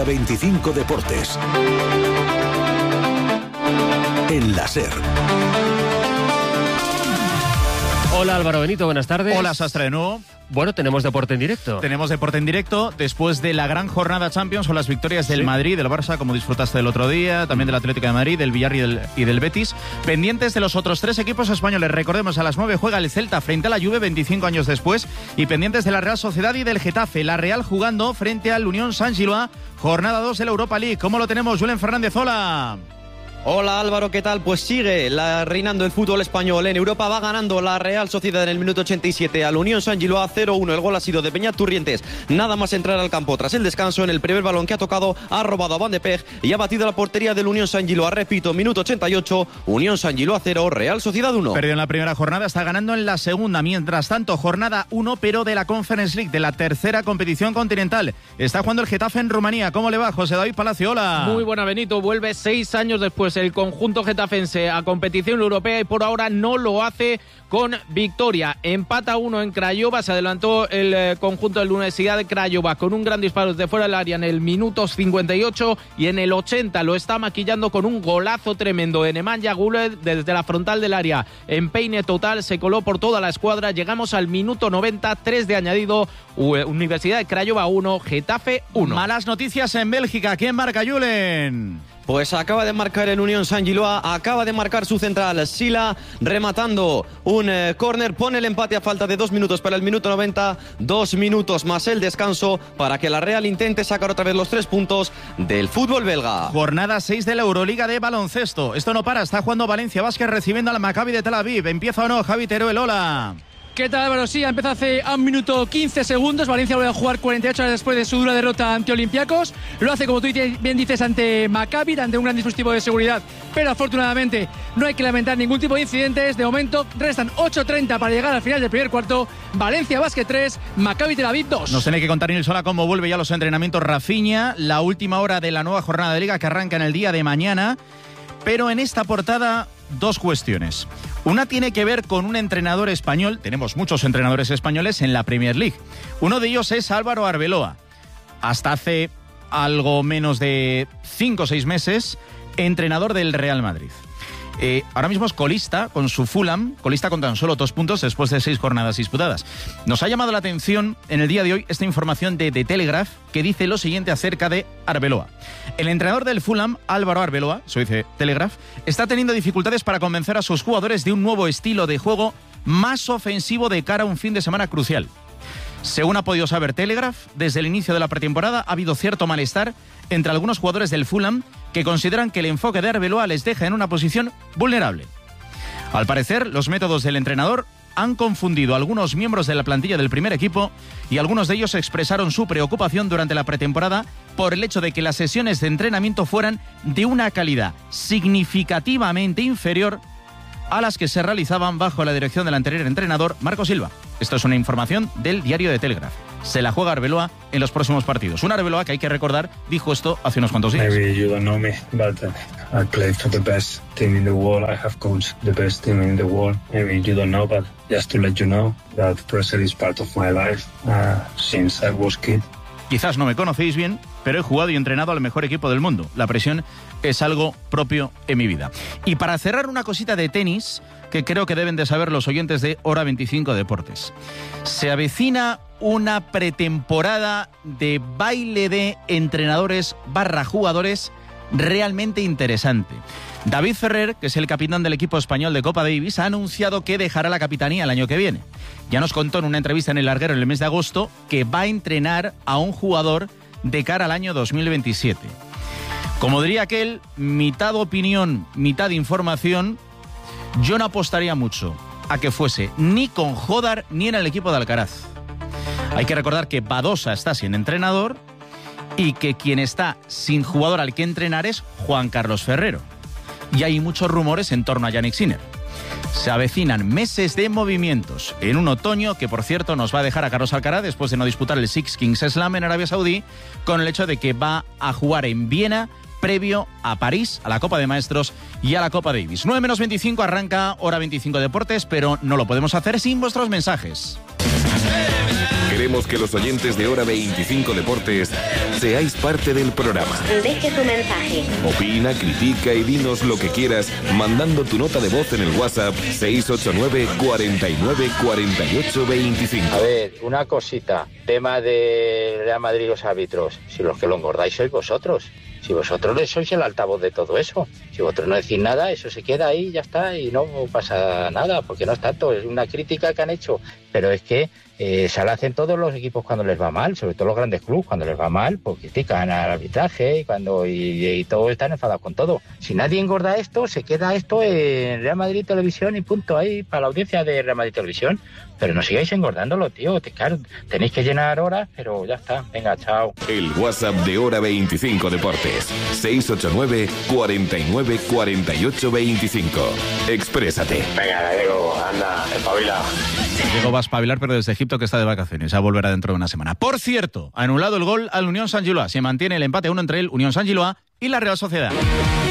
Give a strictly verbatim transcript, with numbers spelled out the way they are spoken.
Hora veinticinco Deportes. En la SER. Hola Álvaro Benito, buenas tardes. Hola Sastre de nuevo. Bueno, tenemos deporte en directo. Tenemos deporte en directo después de la gran jornada Champions con las victorias del ¿Sí? Madrid, del Barça, como disfrutaste del otro día, también del Atlético de Madrid, del Villarreal y del, y del Betis. Pendientes de los otros tres equipos españoles. Recordemos, a las nueve juega el Celta frente a la Juve veinticinco años después. Y pendientes de la Real Sociedad y del Getafe. La Real jugando frente al Unión Saint-Gilloise, jornada dos de la Europa League. ¿Cómo lo tenemos, Julen Fernández? Hola. Hola Álvaro, ¿qué tal? Pues sigue la, reinando el fútbol español en Europa. Va ganando la Real Sociedad en el minuto ochenta y siete al Unión Saint-Gilloise cero uno. El gol ha sido de Beñat Turrientes. Nada más entrar al campo tras el descanso. En el primer balón que ha tocado ha robado a Van de Peg y ha batido la portería del Unión Saint-Gilloise. Repito, minuto ochenta y ocho, Unión Saint-Gilloise cero, Real Sociedad uno. Perdió en la primera jornada, está ganando en la segunda. Mientras tanto, jornada uno, pero de la Conference League, de la tercera competición continental. Está jugando el Getafe en Rumanía. ¿Cómo le va, José David Palacio? Hola. Muy buena, Benito. Vuelve seis años después el conjunto getafense a competición europea y por ahora no lo hace con victoria. Empata uno en Craiova, se adelantó el eh, conjunto de la Universidad de Craiova con un gran disparo desde fuera del área en el minuto cincuenta y ocho y en el ochenta lo está maquillando con un golazo tremendo de Nemanja Guler desde la frontal del área. En peine total se coló por toda la escuadra. Llegamos al minuto noventa, tres de añadido. Universidad de Craiova uno, Getafe uno. Malas noticias en Bélgica. ¿Quién marca, Julen? Pues acaba de marcar el Unión Saint-Gilloise, acaba de marcar su central Sila, rematando un eh, córner, pone el empate a falta de dos minutos para el minuto noventa, dos minutos más el descanso para que la Real intente sacar otra vez los tres puntos del fútbol belga. Jornada seis de la Euroliga de baloncesto. Esto no para, está jugando Valencia Basket recibiendo al Maccabi de Tel Aviv. ¿Empieza o no, Javi Teruel? Hola. ¿Qué tal, Álvaro? Sí, ha empezado hace un minuto quince segundos. Valencia vuelve a jugar cuarenta y ocho horas después de su dura derrota ante Olympiacos. Lo hace, como tú bien dices, ante Maccabi, ante un gran dispositivo de seguridad. Pero afortunadamente no hay que lamentar ningún tipo de incidentes. De momento restan ocho treinta para llegar al final del primer cuarto. Valencia Basket tres, Maccabi Tel Aviv dos. Nos tiene que contar Nilsola cómo vuelve ya los entrenamientos Rafinha. La última hora de la nueva jornada de Liga que arranca en el día de mañana. Pero en esta portada, dos cuestiones. Una tiene que ver con un entrenador español. Tenemos muchos entrenadores españoles en la Premier League. Uno de ellos es Álvaro Arbeloa. Hasta hace algo menos de cinco o seis meses, entrenador del Real Madrid. Eh, ahora mismo es colista con su Fulham, colista con tan solo dos puntos después de seis jornadas disputadas. Nos ha llamado la atención en el día de hoy esta información de The Telegraph que dice lo siguiente acerca de Arbeloa. El entrenador del Fulham, Álvaro Arbeloa, eso dice Telegraph, está teniendo dificultades para convencer a sus jugadores de un nuevo estilo de juego más ofensivo de cara a un fin de semana crucial. Según ha podido saber Telegraph, desde el inicio de la pretemporada ha habido cierto malestar entre algunos jugadores del Fulham que consideran que el enfoque de Arbeloa les deja en una posición vulnerable. Al parecer, los métodos del entrenador han confundido a algunos miembros de la plantilla del primer equipo y algunos de ellos expresaron su preocupación durante la pretemporada por el hecho de que las sesiones de entrenamiento fueran de una calidad significativamente inferior a las que se realizaban bajo la dirección del anterior entrenador, Marco Silva. Esto es una información del diario de Telegraph. Se la juega Arbeloa en los próximos partidos. Un Arbeloa que hay que recordar dijo esto hace unos cuantos días. Maybe you don't know me, but uh, I play for the best team in the world. I have coached the best team in the world. Maybe you don't know, but just to let you know that pressure is part of my life uh, since I was kid. Quizás no me conocéis bien, pero he jugado y entrenado al mejor equipo del mundo. La presión es algo propio en mi vida. Y para cerrar, una cosita de tenis que creo que deben de saber los oyentes de Hora veinticinco Deportes. Se avecina una pretemporada de baile de entrenadores barra jugadores realmente interesante. David Ferrer, que es el capitán del equipo español de Copa Davis, ha anunciado que dejará la capitanía el año que viene. Ya nos contó en una entrevista en El Larguero en el mes de agosto que va a entrenar a un jugador de cara al año dos mil veintisiete. Como diría aquel, mitad opinión, mitad información, yo no apostaría mucho a que fuese ni con Jodar ni en el equipo de Alcaraz. Hay que recordar que Badosa está sin entrenador y que quien está sin jugador al que entrenar es Juan Carlos Ferrero. Y hay muchos rumores en torno a Jannik Sinner. Se avecinan meses de movimientos en un otoño que, por cierto, nos va a dejar a Carlos Alcaraz después de no disputar el Six Kings Slam en Arabia Saudí, con el hecho de que va a jugar en Viena previo a París, a la Copa de Maestros y a la Copa Davis. nueve menos veinticinco arranca Hora veinticinco Deportes, pero no lo podemos hacer sin vuestros mensajes. Queremos que los oyentes de Hora veinticinco Deportes seáis parte del programa. Deje su mensaje. Opina, critica y dinos lo que quieras mandando tu nota de voz en el WhatsApp seis ocho nueve, cuarenta y nueve, cuarenta y ocho, veinticinco. A ver, una cosita. Tema de Real Madrid y los árbitros. Si los que lo engordáis sois vosotros. Si vosotros sois el altavoz de todo eso. Si vosotros no decís nada, eso se queda ahí, ya está, y no pasa nada, porque no es tanto, es una crítica que han hecho. Pero es que eh, se la hacen todos los equipos cuando les va mal, sobre todo los grandes clubes, cuando les va mal, pues critican al arbitraje y cuando y, y todos están enfadados con todo. Si nadie engorda esto, se queda esto en Real Madrid Televisión y punto, ahí para la audiencia de Real Madrid Televisión. Pero no sigáis engordándolo, tío. Te, claro, tenéis que llenar horas, pero ya está. Venga, chao. El WhatsApp de Hora veinticinco Deportes. seis ocho nueve, cuarenta y nueve, cuarenta y ocho, veinticinco. Exprésate. Venga, Diego, anda, espabila. Diego va a espabilar, pero desde Egipto, que está de vacaciones. Ya volverá dentro de una semana. Por cierto, ha anulado el gol al Unión Saint-Gilloise. Se mantiene el empate a uno entre el Unión Saint-Gilloise y la Real Sociedad.